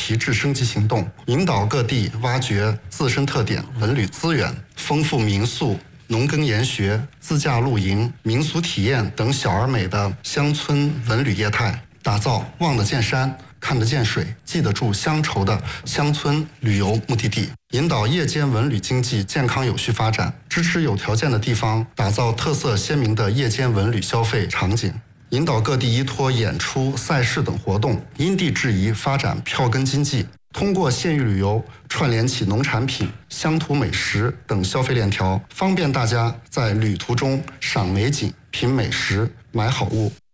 提质升级行动，引导各地挖掘自身特点文旅资源，丰富民宿、农耕研学、自驾露营、民俗体验等小而美的乡村文旅业态，打造望得见山、看得见水、记得住乡愁的乡村旅游目的地，引导夜间文旅经济健康有序发展，支持有条件的地方打造特色鲜明的夜间文旅消费场景，引导各地依托演出、赛事等活动，因地制宜发展票根经济，通过县域旅游串联起农产品、乡土美食等消费链条，方便大家在旅途中赏美景、品美食、买好物。